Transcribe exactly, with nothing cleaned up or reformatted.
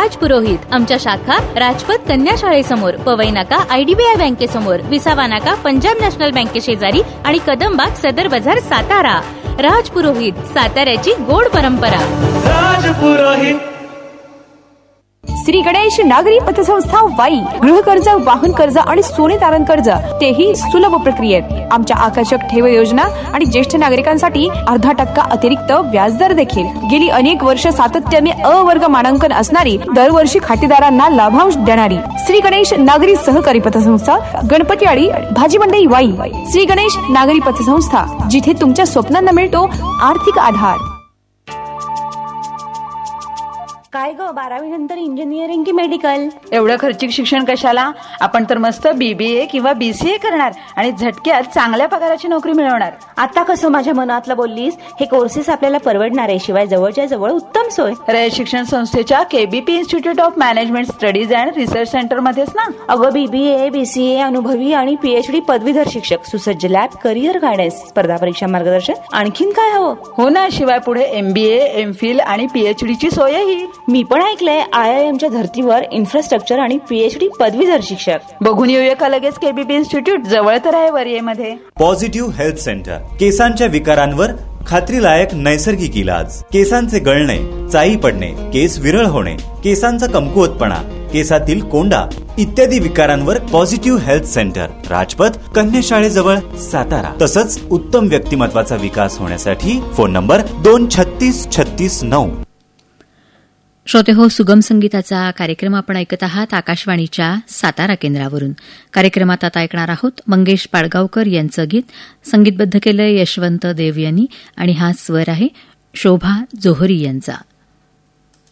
राज पुरोहित. आमच्या शाखा राजपथ कन्या शाळेसमोर, पवई नाका आयडीबीआय बँकेसमोर, विसावा नाका पंजाब नॅशनल बँके शेजारी आणि कदमबाग सदर बाजार सातारा. राज पुरोहित, साताऱ्याची गोड परंपरा. राज पुरोहित. श्री गणेश नागरी पतसंस्था वाई. गृह कर्ज, वाहन कर्ज आणि सोने तारण कर्ज तेही सुलभ प्रक्रियेत. आमच्या आकर्षक ठेव योजना आणि ज्येष्ठ नागरिकांसाठी अर्धा टक्का अतिरिक्त व्याजदर देखील. गेली अनेक वर्ष सातत्याने अ वर्ग मानांकन असणारी, दरवर्षी खातेदारांना लाभांश देणारी श्री गणेश नागरी सहकारी पतसंस्था, गणपतीवाडी, भाजी मंडई वाई. श्री गणेश नागरी पतसंस्था, जिथे तुमच्या स्वप्नांना मिळतो आर्थिक आधार. काय ग, बारावी नंतर इंजिनिअरिंग की मेडिकल? एवढं खर्चिक शिक्षण कशाला? आपण तर मस्त बीबीए किंवा बीसीए करणार आणि झटक्यात चांगल्या पगाराची नोकरी मिळवणार. आता कसं माझ्या मनातलं बोललीस? हे कोर्सेस आपल्याला परवडणार आहे, शिवाय जवळच्या जवळ उत्तम सोय. रयत शिक्षण संस्थेच्या KBP institute of management studies and research centre मध्येच ना. अगं, बीबीए, बीसीए, अनुभवी आणि पीएचडी पदवीधर शिक्षक, सुसज्ज लॅब, करिअर गायडन्स, स्पर्धा परीक्षा मार्गदर्शन, आणखीन काय हवं? हो ना, शिवाय पुढे एमबीए, एमफिल आणि पीएचडी ची सोयही. मी पण ऐकलंय आय आय एमच्या धर्तीवर इन्फ्रास्ट्रक्चर आणि पीएचडी पदवीधर शिक्षक. बघून येऊया का लगेच केबीपी इन्स्टिट्यूट? जवळ तर आहे वरियेमध्ये. Positive health centre. केसांच्या विकारांवर खात्रीलायक नैसर्गिक इलाज. केसांचे गळणे, चाई पडणे, केस विरळ होणे, केसांचा कमकुवतपणा, केसातील कोंडा इत्यादी विकारांवर पॉझिटिव्ह हेल्थ सेंटर, राजपथ कन्या शाळेजवळ, सातारा. तसंच उत्तम व्यक्तिमत्वाचा विकास होण्यासाठी फोन नंबर दोन छत्तीस छत्तीस नऊ. श्रोते हो, सुगम संगीताचा कार्यक्रम आपण ऐकत आहात आकाशवाणीच्या सातारा केंद्रावरून. कार्यक्रमात आता ऐकणार आहोत मंगेश पाडगावकर यांचं गीत. संगीतबद्ध केलंय यशवंत देव यांनी आणि हा स्वर आहे शोभा जोहरी यांचा.